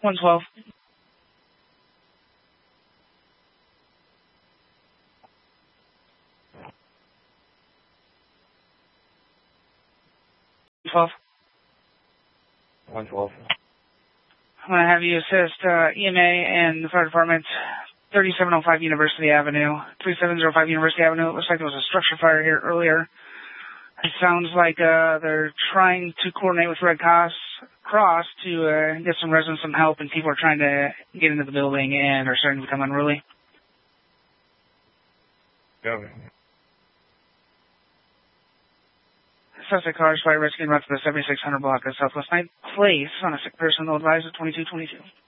112. I'm going to have you assist EMA and the fire department, 3705 University Avenue, 3705 University Avenue. It looks like there was a structure fire here earlier. It sounds like they're trying to coordinate with Red Cross to get some residents some help, and people are trying to get into the building and are starting to become unruly. Okay. Suspect car is fire rescue route to the 7600 block of Southwest 9th Place on a sick person, they'll advise at 2222.